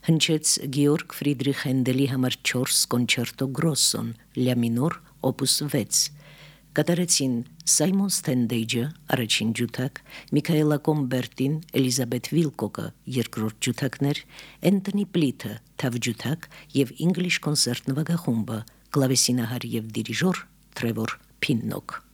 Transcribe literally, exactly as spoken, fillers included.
Հնչեց Գեորգ Ֆրիդրիխ Հենդելի համար չորս կոնչերտո գրոսոն, լյա մինոր, օպուս վեց։ Կատարեցին Սայմոն Ստենդեյջը, առաջին ջութակ, Միքայելա Կոմբերտին, Էլիզաբեթ Վիլկոկը, երկրորդ ջութակներ, Էնտոնի Պլիթը, թավջութակ և English Concert նվագախումբը, կլավեսինահար և դիրիժոր Թրևոր Փիննոկ։